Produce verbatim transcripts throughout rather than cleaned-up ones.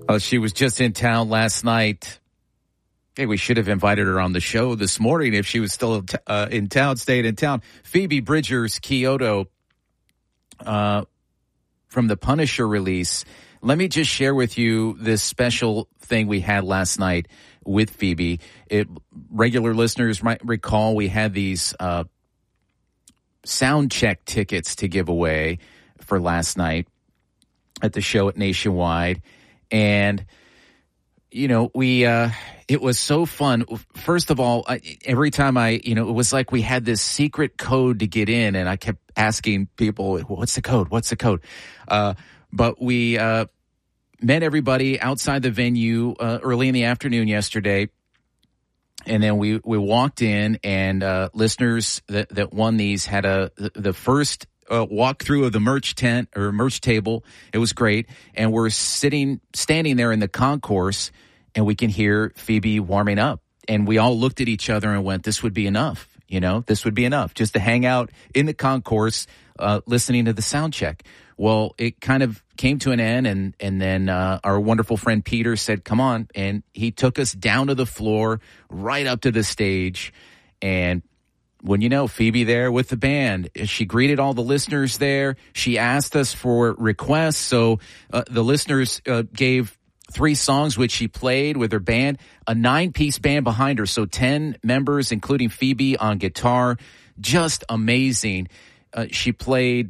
Uh, she was just in town last night. Hey, we should have invited her on the show this morning if she was still uh, in town, staying in town. Phoebe Bridgers Kyoto uh, from the Punisher release. Let me just share with you this special thing we had last night with Phoebe. It, regular listeners might recall we had these uh, sound check tickets to give away for last night at the show at Nationwide. And, you know, we, uh, it was so fun. First of all, I, every time I, you know, it was like we had this secret code to get in, and I kept asking people, what's the code? What's the code? Uh, but we, uh, met everybody outside the venue, uh, early in the afternoon yesterday. And then we, we walked in, and, uh, listeners that, that won these had a, the first Uh, walk through of the merch tent or merch table. It was great. And we're sitting, standing there in the concourse, and we can hear Phoebe warming up. And we all looked at each other and went, this would be enough. You know, this would be enough just to hang out in the concourse, uh, listening to the sound check. Well, it kind of came to an end. And, and then, uh, our wonderful friend Peter said, come on. And he took us down to the floor, right up to the stage. And when you know, Phoebe there with the band, she greeted all the listeners there. She asked us for requests. So uh, the listeners uh, gave three songs, which she played with her band, a nine-piece band behind her. So ten members, including Phoebe on guitar. Just amazing. Uh, she played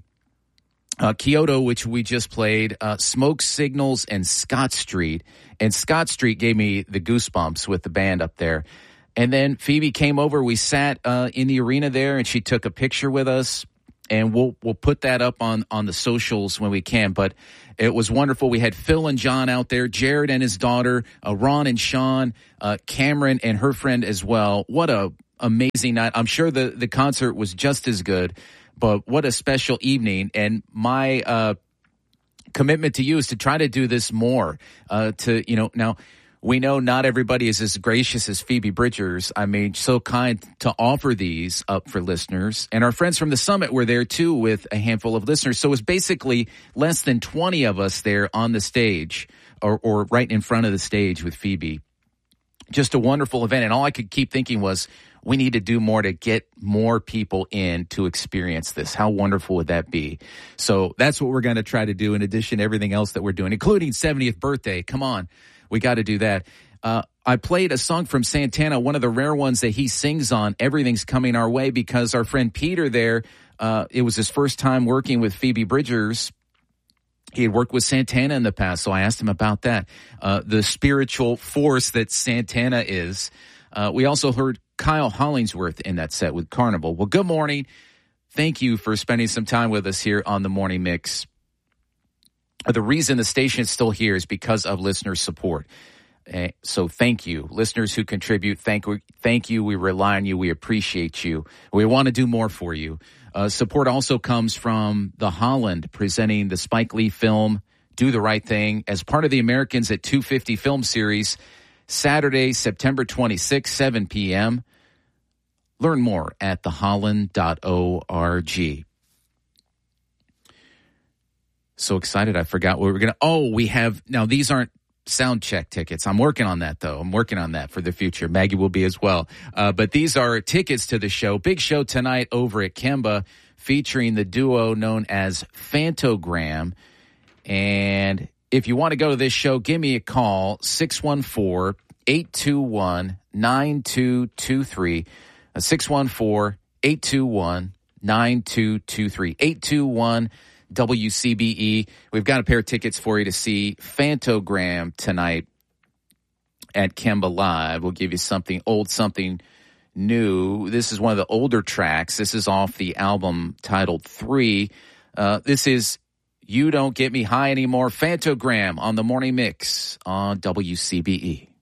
uh, Kyoto, which we just played, uh, Smoke Signals, and Scott Street. And Scott Street gave me the goosebumps with the band up there. And then Phoebe came over. We sat uh, in the arena there, and she took a picture with us. And we'll we'll put that up on, on the socials when we can. But it was wonderful. We had Phil and John out there, Jared and his daughter, uh, Ron and Sean, uh, Cameron and her friend as well. What a amazing night. I'm sure the, the concert was just as good, but what a special evening. And my uh, commitment to you is to try to do this more. Uh, to you know now. We know not everybody is as gracious as Phoebe Bridgers. I mean, so kind to offer these up for listeners. And our friends from the summit were there, too, with a handful of listeners. So it was basically less than twenty of us there on the stage, or, or right in front of the stage with Phoebe. Just a wonderful event. And all I could keep thinking was, we need to do more to get more people in to experience this. How wonderful would that be? So that's what we're going to try to do in addition to everything else that we're doing, including seventieth birthday. Come on. We got to do that. Uh, I played a song from Santana, one of the rare ones that he sings on, Everything's Coming Our Way, because our friend Peter there, uh, it was his first time working with Phoebe Bridgers. He had worked with Santana in the past, so I asked him about that, uh, the spiritual force that Santana is. Uh, we also heard Kyle Hollingsworth in that set with Carnival. Well, good morning. Thank you for spending some time with us here on the Morning Mix. The reason the station is still here is because of listener support. Uh, so thank you. Listeners who contribute, thank, thank you. We rely on you. We appreciate you. We want to do more for you. Uh, support also comes from The Holland, presenting the Spike Lee film Do the Right Thing as part of the Americans at two fifty film series, Saturday, September twenty-sixth, seven p.m. Learn more at the holland dot org. So excited, I forgot what we were going to... Oh, we have... Now, these aren't sound check tickets. I'm working on that, though. I'm working on that for the future. Maggie will be as well. Uh, but these are tickets to the show. Big show tonight over at Kemba, featuring the duo known as Phantogram. And if you want to go to this show, give me a call, six one four, eight two one, nine two two three. six one four, eight two one, nine two two three. eight two one W C B E. We've got a pair of tickets for you to see Phantogram tonight at Kemba Live. We'll give you something old, something new. This is one of the older tracks. This is off the album titled Three. Uh, this is You Don't Get Me High Anymore, Phantogram on the Morning Mix on W C B E.